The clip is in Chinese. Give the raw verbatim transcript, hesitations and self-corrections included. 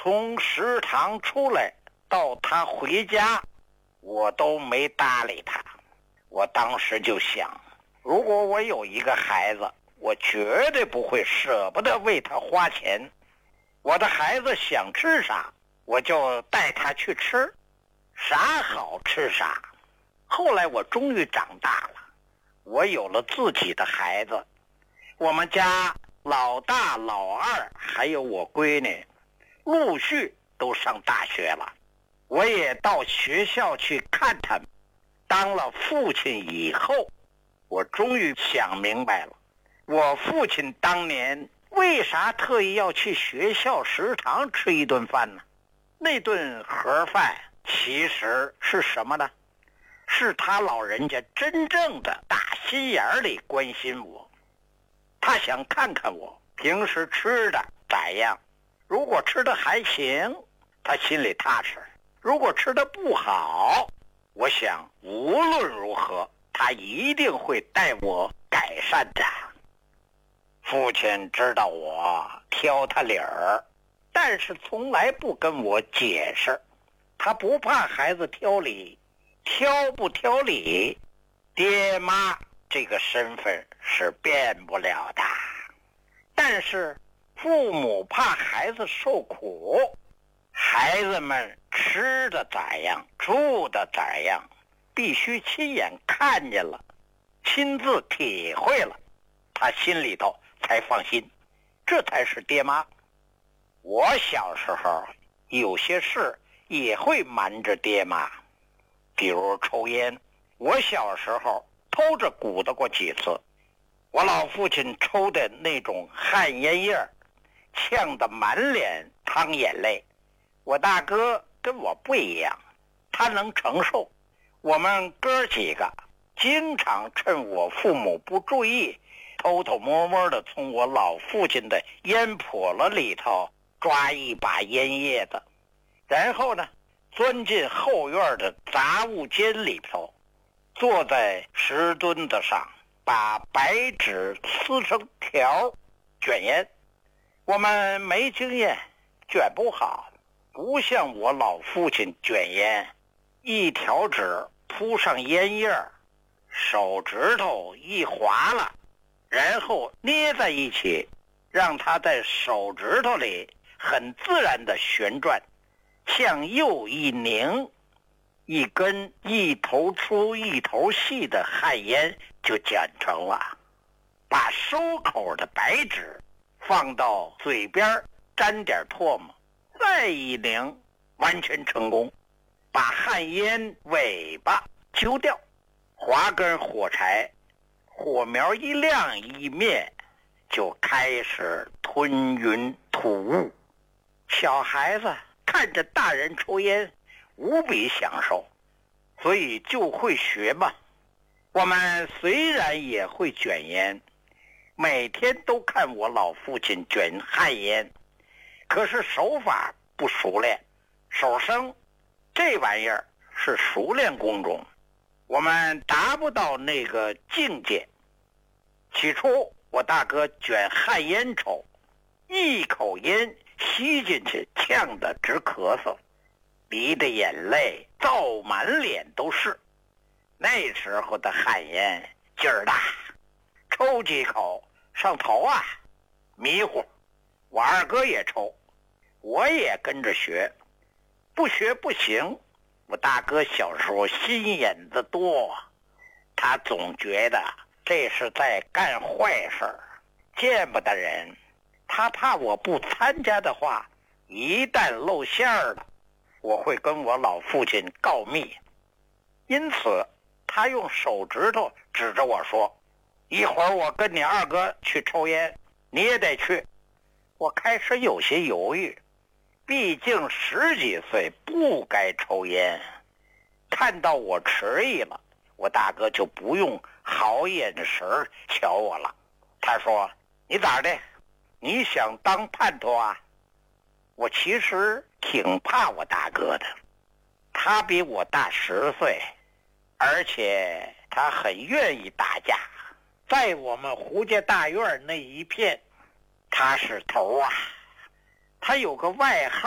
从食堂出来到他回家，我都没搭理他。我当时就想，如果我有一个孩子，我绝对不会舍不得为他花钱。我的孩子想吃啥，我就带他去吃，啥好吃啥。后来我终于长大了，我有了自己的孩子，我们家老大老二还有我闺女陆续都上大学了，我也到学校去看他们。当了父亲以后，我终于想明白了，我父亲当年为啥特意要去学校食堂吃一顿饭呢？那顿盒饭其实是什么呢？是他老人家真正的打心眼里关心我，他想看看我平时吃的咋样，如果吃的还行，他心里踏实；如果吃的不好，我想无论如何他一定会带我改善的。父亲知道我挑他理儿，但是从来不跟我解释。他不怕孩子挑理，挑不挑理，爹妈这个身份是变不了的。但是父母怕孩子受苦，孩子们吃的咋样，住的咋样，必须亲眼看见了，亲自体会了，他心里头才放心，这才是爹妈。我小时候有些事也会瞒着爹妈，比如抽烟，我小时候偷着鼓捣过几次。我老父亲抽的那种旱烟叶，呛得满脸淌眼泪。我大哥跟我不一样，他能承受。我们哥几个经常趁我父母不注意，偷偷摸摸的从我老父亲的烟笸箩里头抓一把烟叶子，然后呢钻进后院的杂物间里头，坐在石墩子上，把白纸撕成条卷烟。我们没经验，卷不好，不像我老父亲卷烟，一条纸铺上烟叶，手指头一划了，然后捏在一起，让它在手指头里很自然的旋转，向右一拧，一根一头粗一头细的旱烟就卷成了。把收口的白纸放到嘴边沾点唾沫，再一拧，完全成功。把旱烟尾巴揪掉，划根火柴，火苗一亮一灭，就开始吞云吐雾。小孩子看着大人抽烟无比享受，所以就会学嘛。我们虽然也会卷烟，每天都看我老父亲卷旱烟，可是手法不熟练。手生这玩意儿是熟练工种，我们达不到那个境界。起初我大哥卷旱烟抽，一口烟吸进去，呛得直咳嗽，鼻的眼泪造满脸都是。那时候的旱烟劲儿大，抽几口上头啊，迷糊。我二哥也抽，我也跟着学，不学不行。我大哥小时候心眼子多，他总觉得这是在干坏事，见不得人。他怕我不参加的话，一旦露馅了，我会跟我老父亲告密。因此他用手指头指着我说，一会儿我跟你二哥去抽烟，你也得去。我开始有些犹豫，毕竟十几岁不该抽烟。看到我迟疑了，我大哥就不用好眼神瞧我了。他说，你咋的？你想当叛徒啊？我其实挺怕我大哥的，他比我大十岁，而且他很愿意打架。在我们胡家大院那一片，他是头啊。他有个外号